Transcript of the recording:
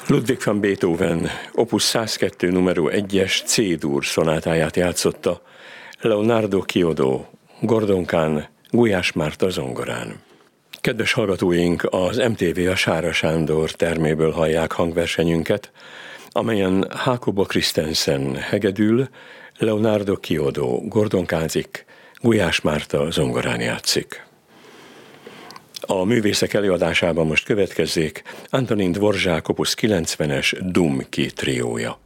Ludwig van Beethoven opus 102 numero 1-es C-dur szonátáját játszotta Leonardo Chiodo, Gordon Kahn, Gulyás Márta zongorán. Kedves hallgatóink, az MTV a Sára Sándor terméből hallják hangversenyünket, amelyen Hákoba Krisztensen hegedül, Leonardo Chiodo, Gordon Kahn-zik, Gulyás Márta zongorán játszik. A művészek előadásában most következzék Antonin Dvorzsák opus 90-es Dumki triója.